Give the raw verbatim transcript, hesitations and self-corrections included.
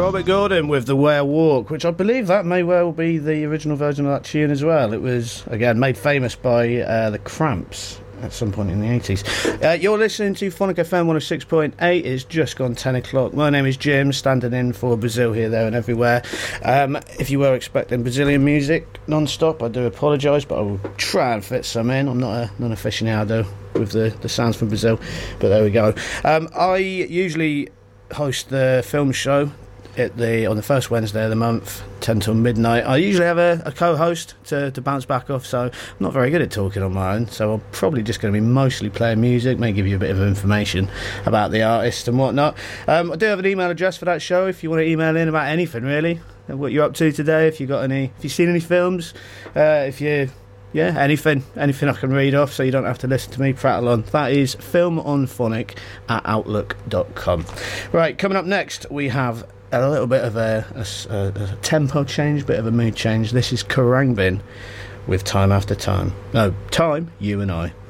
Robert Gordon with The Way I Walk, which I believe that may well be the original version of that tune as well. It was, again, made famous by uh, the Cramps at some point in the eighties. Uh, you're listening to Phonic F M one oh six point eight. It's just gone ten o'clock. My name is Jim, standing in for Brazil here, there and everywhere. Um, if you were expecting Brazilian music non-stop, I do apologise, but I will try and fit some in. I'm not a non-aficionado with the, the sounds from Brazil, but there we go. Um, I usually host the film show at the on the first Wednesday of the month, ten till midnight. I usually have a, a co-host to, to bounce back off, so I'm not very good at talking on my own, so I'm probably just going to be mostly playing music, may give you a bit of information about the artist and whatnot. Um, I do have an email address for that show if you want to email in about anything, really, what you're up to today, if you've got any, if you've seen any films, uh, if you Yeah, anything, anything I can read off so you don't have to listen to me prattle on. That is filmonphonic at outlook dot com. Right, coming up next, we have a little bit of a, a, a tempo change, bit of a mood change. This is Karangbin with Time After Time. No, Time, You and I.